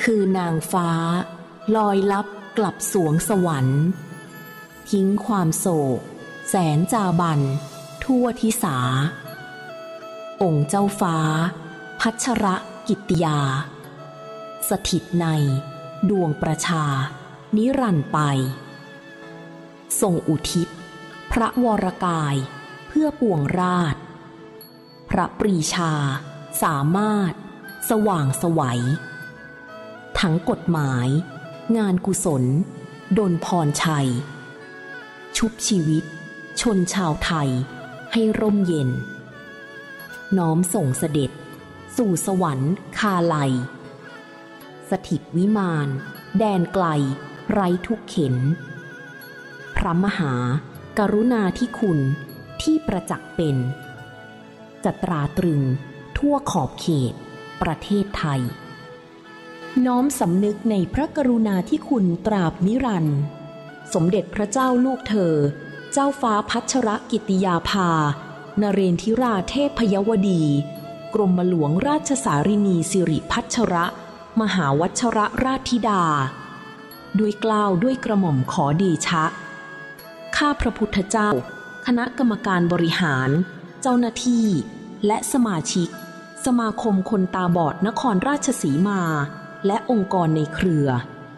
คือนางฟ้าลอยลับกลับสวงสวรรค์ทิ้งความโศกแสนจาบันทั่วทิสาองค์เจ้าฟ้าพัชรกิตติยาสถิตในดวงประชานิรันดร์ไปทรงอุทิศพระวรกายเพื่อปวงราชพระปรีชาสามารถสว่างไสวทั้งกฎหมายงานกุศลดลพรชัยชุบชีวิตชนชาวไทยให้ร่มเย็นน้อมส่งเสด็จสู่สวรรค์คาไลสถิตวิมานแดนไกลไร้ทุกเข็ญพระมหากรุณาธิคุณที่ประจักษ์เป็นจะตราตรึงทั่วขอบเขตประเทศไทยน้อมสำนึกในพระกรุณาธิคุณตราบนิรันดร์สมเด็จพระเจ้าลูกเธอเจ้าฟ้าพัชรกิตติยาภานเรนทิราเทพยวดีกรมหลวงราชสารินีสิริพัชรมหาวัชรราชธิดาด้วยเกล้าด้วยกระหม่อมขอเดชะข้าพระพุทธเจ้าคณะกรรมการบริหารเจ้าหน้าที่และสมาชิกสมาคมคนตาบอดนครราชสีมาและองค์กรในเครือ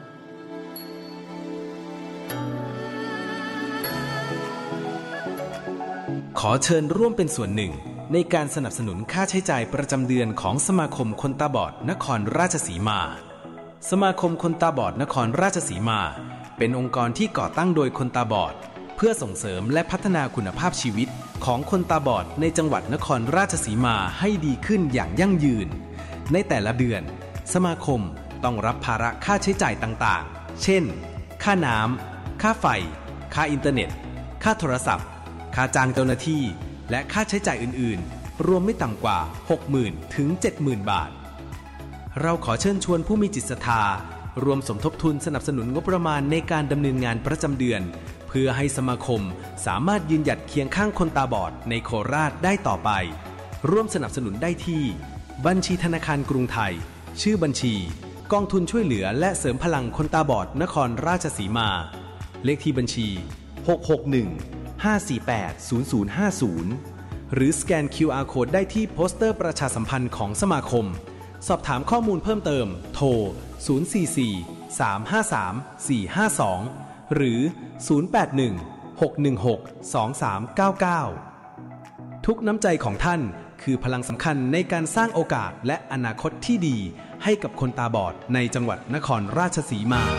ขอเชิญร่วมเป็นส่วนหนึ่งในการสนับสนุนค่าใช้จ่ายประจำเดือนของสมาคมคนตาบอดนครราชสีมาสมาคมคนตาบอดนครราชสีมาเป็นองค์กรที่ก่อตั้งโดยคนตาบอดเพื่อส่งเสริมและพัฒนาคุณภาพชีวิตของคนตาบอดในจังหวัดนครราชสีมาให้ดีขึ้นอย่างยั่งยืนในแต่ละเดือนสมาคมต้องรับภาระค่าใช้จ่ายต่างๆเช่นค่าน้ำค่าไฟค่าอินเทอร์เน็ตค่าโทรศัพท์ค่าจ้างเจ้าหน้าที่และค่าใช้จ่ายอื่นๆรวมไม่ต่ำกว่า 60,000 ถึง 70,000 บาทเราขอเชิญชวนผู้มีจิตศรัทธารวมสมทบทุนสนับสนุนงบประมาณในการดำเนินงานประจำเดือนเพื่อให้สมาคมสามารถยืนหยัดเคียงข้างคนตาบอดในโคราชได้ต่อไปร่วมสนับสนุนได้ที่บัญชีธนาคารกรุงไทยชื่อบัญชีกองทุนช่วยเหลือและเสริมพลังคนตาบอดนครราชสีมาเลขที่บัญชี661-548-0050หรือสแกน QR Code ได้ที่โปสเตอร์ประชาสัมพันธ์ของสมาคมสอบถามข้อมูลเพิ่มเติมโทร044-353-452หรือ081-616-2399ทุกน้ำใจของท่านคือพลังสำคัญในการสร้างโอกาสและอนาคตที่ดีให้กับคนตาบอดในจังหวัดนครราชสีมา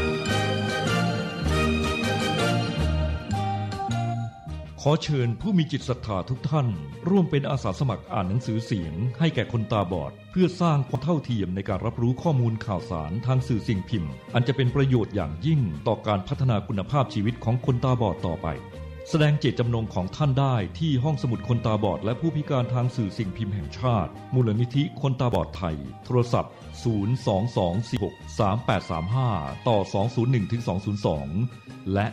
ขอเชิญผู้มีจิตศรัทธาทุกท่านร่วมเป็นอาสาสมัครอ่านหนังสือเสียงให้แก่คนตาบอดเพื่อสร้างความเท่าเทียมในการรับรู้ข้อมูลข่าวสารทางสื่อสิ่งพิมพ์อันจะเป็นประโยชน์อย่างยิ่งต่อการพัฒนาคุณภาพชีวิตของคนตาบอดต่อไปแสดงเจตจำนงของท่านได้ที่ห้องสมุดคนตาบอดและผู้พิการทางสื่อสิ่งพิมพ์แห่งชาติมูลนิธิคนตาบอดไทยโทรศัพท์022463835ต่อ201-202และ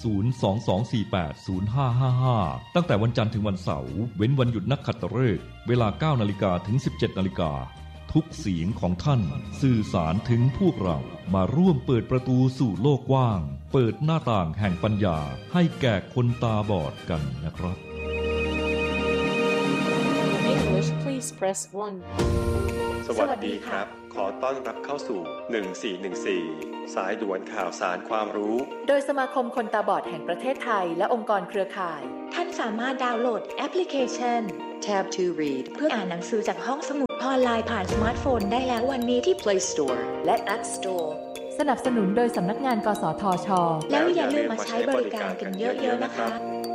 022480555ตั้งแต่วันจันทร์ถึงวันเสาร์เว้นวันหยุดนักขัตฤกษ์เวลา 9:00 นถึง 17:00 นทุกเสียงของท่านสื่อสารถึงพวกเรามาร่วมเปิดประตูสู่โลกกว้างเปิดหน้าต่างแห่งปัญญาให้แก่คนตาบอดกันนะครับ English please press 1 สวัสดีครับขอต้อนรับเข้าสู่1414สายด่วนข่าวสารความรู้โดยสมาคมคนตาบอดแห่งประเทศไทยและองค์กรเครือข่ายท่านสามารถดาวน์โหลดแอปพลิเคชัน Tab to Read เพื่ออ่านหนังสือจากห้องสมุดออนไลน์ผ่านสมาร์ทโฟนได้แล้ววันนี้ที่ Play Store และ App Store สนับสนุนโดยสำนักงานกสทช. แล้วอย่าลืมมาใช้บริการกันเยอะๆนะคะ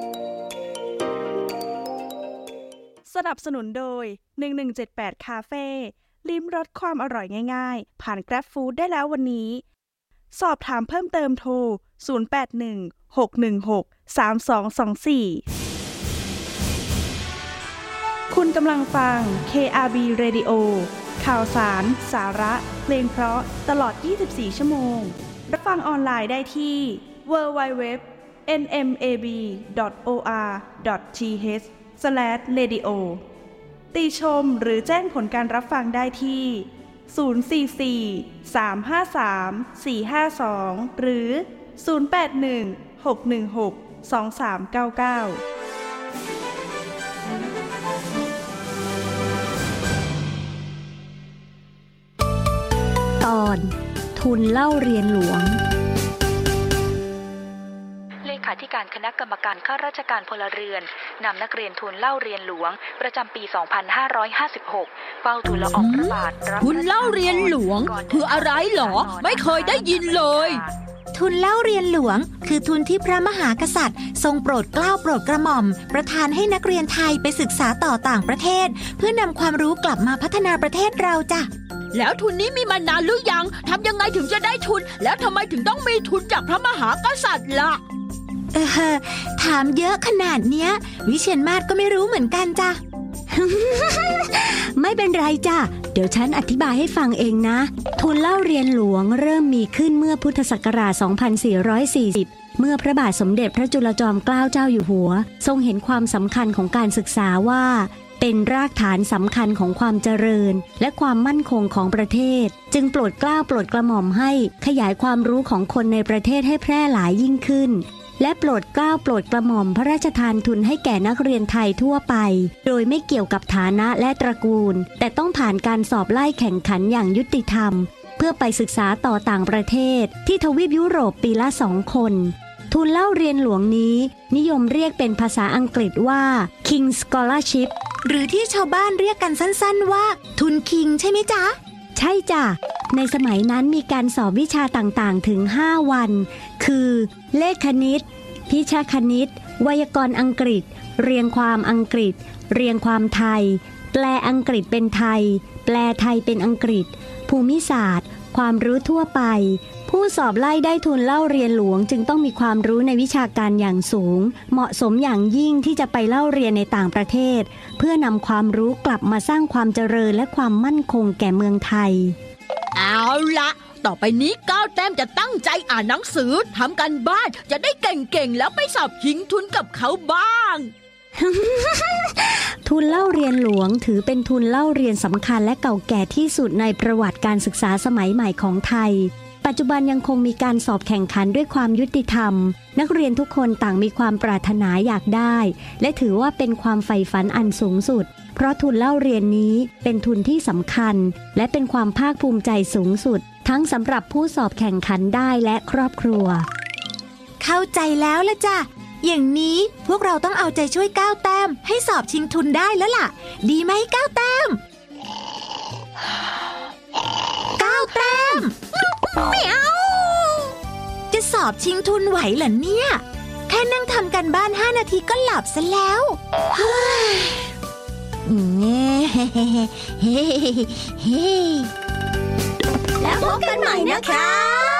สนับสนุนโดย1178คาเฟ่ลิ้มรสความอร่อยง่ายๆผ่าน Grab Food ได้แล้ววันนี้สอบถามเพิ่มเติมโทร0816163224คุณกำลังฟัง KRB Radio ข่าวสารสาระเพลงเพราะตลอด24ชั่วโมงรับฟังออนไลน์ได้ที่ www.nmab.or.th/radio ติชมหรือแจ้งผลการรับฟังได้ที่ 044-353-452 หรือ 081-616-2399 ตอนทุนเล่าเรียนหลวงเลขาธิการคณะกรรมการข้าราชการพลเรือนนำนักเรียนทุนเล่าเรียนหลวงประจำปี 2556 เฝ้าทูลละอองพระบาทรับทุนเล่าเรียนหลวงคืออะไรหรอไม่เคยได้ยินเลยทุนเล่าเรียนหลวงคือทุนที่พระมหากษัตริย์ทรงโปรดเกล้าโปรดกระหม่อมประทานให้นักเรียนไทยไปศึกษาต่อต่างประเทศเพื่อนำความรู้กลับมาพัฒนาประเทศเราจ้ะแล้วทุนนี้มีมานานหรือยังทำยังไงถึงจะได้ทุนแล้วทำไมถึงต้องมีทุนจากพระมหากษัตริย์ล่ะถามเยอะขนาดเนี้ยวิเชียรมาศก็ไม่รู้เหมือนกันจ้ะไม่เป็นไรจ้ะเดี๋ยวฉันอธิบายให้ฟังเองนะทุนเล่าเรียนหลวงเริ่มมีขึ้นเมื่อพุทธศักราช 2440 เมื่อพระบาทสมเด็จพระจุลจอมเกล้าเจ้าอยู่หัวทรงเห็นความสำคัญของการศึกษาว่าเป็นรากฐานสำคัญของความเจริญและความมั่นคงของประเทศจึงโปรดเกล้าโปรดกระหม่อมให้ขยายความรู้ของคนในประเทศให้แพร่หลายยิ่งขึ้นและโปรดเกล้าโปรดกระหม่อมพระราชทานทุนให้แก่นักเรียนไทยทั่วไปโดยไม่เกี่ยวกับฐานะและตระกูลแต่ต้องผ่านการสอบไล่แข่งขันอย่างยุติธรรมเพื่อไปศึกษาต่อต่างประเทศที่ทวีปยุโรปปีละ2 คนทุนเล่าเรียนหลวงนี้นิยมเรียกเป็นภาษาอังกฤษว่า King's Scholarship หรือที่ชาวบ้านเรียกกันสั้นๆว่าทุนคิงใช่ไหมจ๊ะใช่จ้ะในสมัยนั้นมีการสอบวิชาต่างๆถึง5 วันคือเลขคณิตพิชคณิตไวยากรณ์อังกฤษเรียงความอังกฤษเรียงความไทยแปลอังกฤษเป็นไทยแปลไทยเป็นอังกฤษภูมิศาสตร์ความรู้ทั่วไปผู้สอบไล่ได้ทุนเล่าเรียนหลวงจึงต้องมีความรู้ในวิชาการอย่างสูงเหมาะสมอย่างยิ่งที่จะไปเล่าเรียนในต่างประเทศเพื่อนำความรู้กลับมาสร้างความเจริญและความมั่นคงแก่เมืองไทยเอาละต่อไปนี้ก้าวแต้มจะตั้งใจอ่านหนังสือทำการบ้านจะได้เก่งๆแล้วไปสอบชิงทุนกับเขาบ้างทุนเล่าเรียนหลวงถือเป็นทุนเล่าเรียนสำคัญและเก่าแก่ที่สุดในประวัติการศึกษาสมัยใหม่ของไทยปัจจุบันยังคงมีการสอบแข่งขันด้วยความยุติธรรมนักเรียนทุกคนต่างมีความปรารถนาอยากได้และถือว่าเป็นความใฝ่ฝันอันสูงสุดเพราะทุนเล่าเรียนนี้เป็นทุนที่สำคัญและเป็นความภาคภูมิใจสูงสุดทั้งสำหรับผู้สอบแข่งขันได้และครอบครัวเข้าใจแล้วละจ้ะอย่างนี้พวกเราต้องเอาใจช่วยก้าวแต้มให้สอบชิงทุนได้แล้วล่ะดีไหมก้าวแต้มก้าวแต้มไม่เอาจะสอบชิงทุนไหวเหรอเนี่ยแค่นั่งทำกันบ้าน5 นาทีก็หลับซะแล้วแล้วพบกันใหม่นะคะ